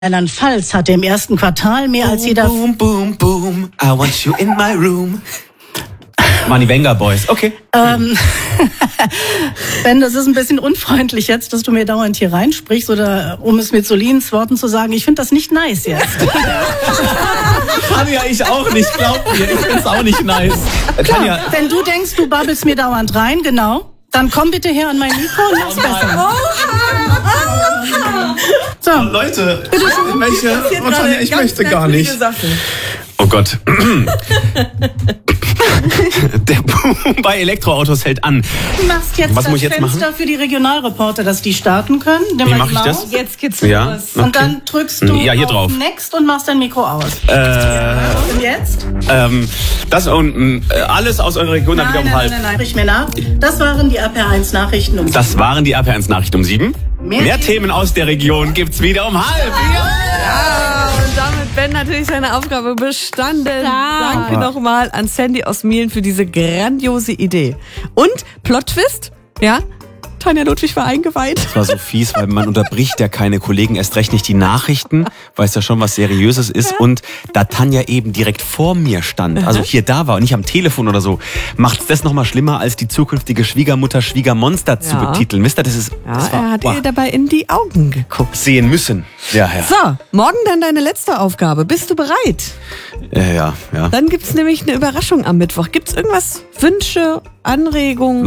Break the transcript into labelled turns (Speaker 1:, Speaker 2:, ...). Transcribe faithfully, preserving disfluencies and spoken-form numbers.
Speaker 1: Rheinland-Pfalz hatte im ersten Quartal mehr
Speaker 2: boom,
Speaker 1: als jeder...
Speaker 2: Boom, boom, boom, I want you in my room. Money Wenger Boys, okay.
Speaker 1: Ähm, Ben, das ist ein bisschen unfreundlich jetzt, dass du mir dauernd hier reinsprichst, oder um es mit Solins Worten zu sagen, ich finde das nicht nice jetzt.
Speaker 2: Kann ja ich auch nicht, glaub mir, ich find's auch nicht nice.
Speaker 1: Klar,
Speaker 2: ja
Speaker 1: wenn du denkst, du babbelst mir dauernd rein, genau, dann komm bitte her an mein Mikro und mach's besser. So,
Speaker 2: Leute, welche, Tanja, ich möchte gar nicht. Oh Gott. Der Boom bei Elektroautos hält an.
Speaker 1: du machst jetzt
Speaker 2: Was
Speaker 1: das
Speaker 2: muss ich jetzt
Speaker 1: Fenster
Speaker 2: machen?
Speaker 1: für die Regionalreporter, dass die starten können. Nimm
Speaker 2: Wie
Speaker 1: mal
Speaker 2: mache
Speaker 1: die
Speaker 2: ich
Speaker 1: Maus.
Speaker 2: das?
Speaker 3: Jetzt geht's
Speaker 2: Ja.
Speaker 3: los.
Speaker 1: Und dann drückst du
Speaker 2: Ja, hier
Speaker 1: auf
Speaker 2: drauf.
Speaker 1: Next und machst dein Mikro aus.
Speaker 2: Äh,
Speaker 1: Und jetzt?
Speaker 2: ähm, das und äh, alles aus eurer Region dann wieder
Speaker 1: Nein,
Speaker 2: um
Speaker 1: nein,
Speaker 2: halb.
Speaker 1: nein, nein, sprich mir nach. Das waren die A P eins Nachrichten um
Speaker 2: Das waren die A P eins Nachrichten um sieben.
Speaker 1: Mehr
Speaker 2: Mehr Themen aus der Region gibt's wieder um halb.
Speaker 3: Ja, und damit Ben natürlich seine Aufgabe bestanden. Danke nochmal an Sandy aus Mielen für diese grandiose Idee. Und Plot-Twist, ja, Tanja Ludwig war eingeweiht.
Speaker 2: Das war so fies, weil man unterbricht ja keine Kollegen, erst recht nicht die Nachrichten, weiß ja schon, was Seriöses ist. Und da Tanja eben direkt vor mir stand, also hier da war und nicht am Telefon oder so, macht's das nochmal schlimmer, als die zukünftige Schwiegermutter Schwiegermonster zu
Speaker 3: Ja.
Speaker 2: betiteln. Wisst ihr, das ist...
Speaker 3: Ja,
Speaker 2: das war,
Speaker 3: er hat
Speaker 2: boah,
Speaker 3: ihr dabei in die Augen geguckt.
Speaker 2: sehen müssen. Ja, ja.
Speaker 3: So, morgen dann deine letzte Aufgabe. Bist du bereit?
Speaker 2: Ja, ja, ja.
Speaker 3: Dann gibt's nämlich eine Überraschung am Mittwoch. Gibt's irgendwas, Wünsche, Anregungen?